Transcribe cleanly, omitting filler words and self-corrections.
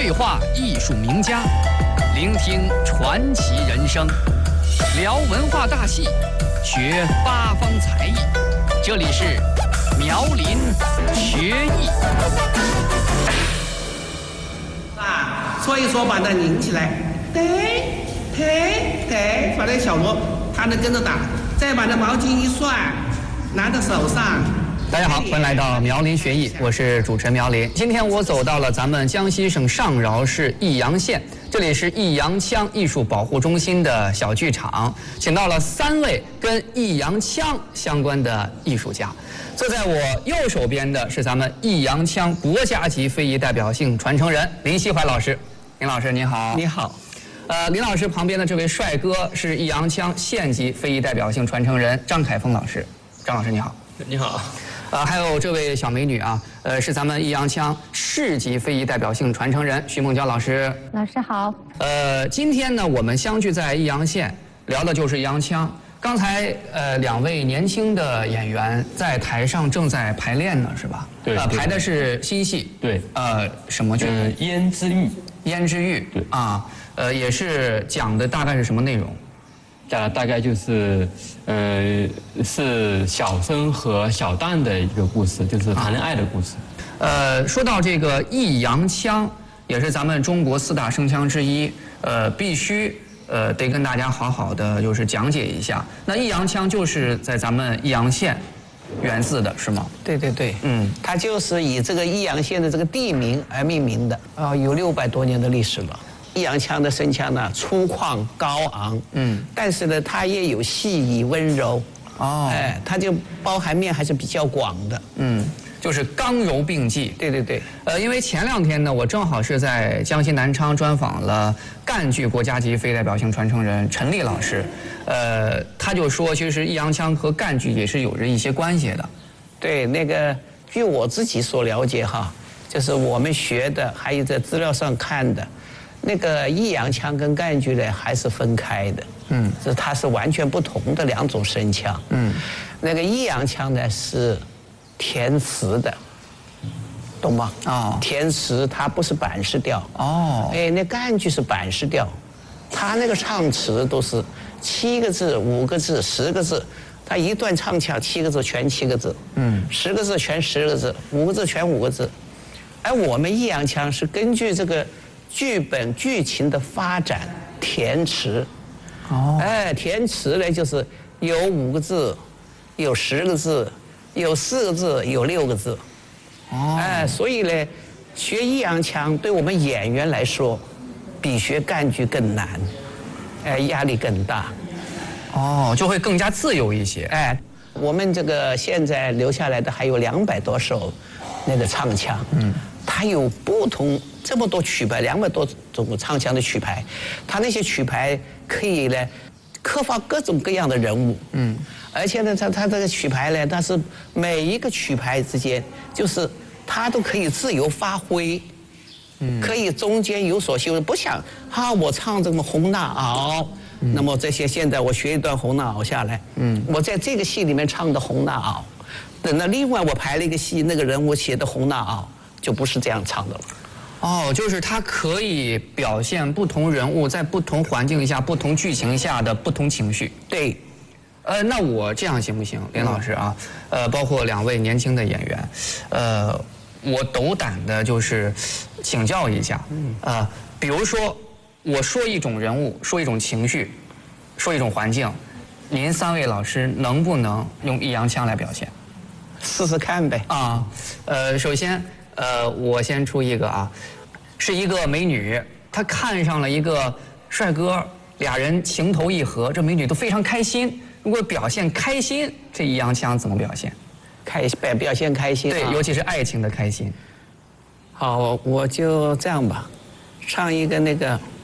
对话艺术名家，聆听传奇人生，聊文化大戏，学八方才艺。这里是苗林学艺。 说一说，把它拧起来，对，放在小锣，他能跟着打。再把那毛巾一涮，拿在手上。 大家好，欢迎来到苗林学艺，我是主持人苗林。今天我走到了咱们江西省上饶市弋阳县，这里是弋阳腔艺术保护中心的小剧场，请到了3位跟弋阳腔相关的艺术家。坐在我右手边的是咱们弋阳腔国家级非遗代表性传承人林锡怀老师。林老师您好。 你好。 林老师旁边的这位帅哥是弋阳腔县级非遗代表性传承人张凯峰老师。张老师你好。 你好。 还有这位小美女啊，是咱们弋阳腔市级非遗代表性传承人徐梦娇老师。 老师好。 今天呢，我们相聚在弋阳县，聊的就是弋阳腔。刚才2位年轻的演员在台上正在排练呢，是吧？ 对。 排的是新戏。 对。 什么剧？ 胭脂玉。 胭脂玉。 对。 啊，也是讲的大概是什么内容？ 大概就是，是小生和小旦的一个故事，就是谈恋爱的故事。 说到这个弋阳腔，也是咱们中国4大声腔之一，必须得跟大家好好的就是讲解一下。那弋阳腔就是在咱们弋阳县源自的是吗？ 对，它就是以这个弋阳县的这个地名而命名的，有600多年的历史了。弋阳腔的声腔呢，粗犷高昂，但是呢，它也有细腻温柔，它就包含面还是比较广的， 就是刚柔并济。 对， 因为前2天呢，我正好是在江西南昌专访了赣剧国家级非代表性传承人陈丽老师，他就说，其实弋阳腔和赣剧也是有着一些关系的。 对，那个据我自己所了解哈，就是我们学的，还有在资料上看的。那个弋阳腔跟赣剧呢还是分开的，它是完全不同的2种声腔，那个弋阳腔呢是填词的，懂吗？填词它不是板式调，那赣剧是板式调，它那个唱词都是7个字、5个字、10个字，它一段唱腔7个字全7个字，10个字全10个字，5个字全5个字，而我们弋阳腔是根据这个剧本剧情的发展填词，填词呢就是有5个字，有10个字，有4个字，有6个字，所以呢，学弋阳腔对我们演员来说，比学赣剧更难，压力更大， 就会更加自由一些。 我们这个现在留下来的还有200多首那个唱腔，它有不同这么多曲牌，200多种唱腔的曲牌，它那些曲牌可以呢刻画各种各样的人物，而且呢，它这个曲牌呢，它是每一个曲牌之间，就是它都可以自由发挥，可以中间有所修正，不像我唱这么红娜袄，那么这些现在我学一段红娜袄下来，我在这个戏里面唱的红娜袄，等到另外我排了一个戏，那个人物写的红娜袄就不是这样唱的了。 就是它可以表现不同人物在不同环境下、不同剧情下的不同情绪。 对， 那我这样行不行，林老师啊？包括2位年轻的演员，我斗胆的就是请教一下，比如说我说一种人物，说一种情绪，说一种环境，您3位老师能不能用弋阳腔来表现？ 试试看呗。 首先，我先出一个啊。是一个美女，她看上了一个帅哥，2人情投意合，这美女都非常开心。如果表现开心，这弋阳腔怎么表现？ 表现开心， 对，尤其是爱情的开心。 好，我就这样吧，唱一个那个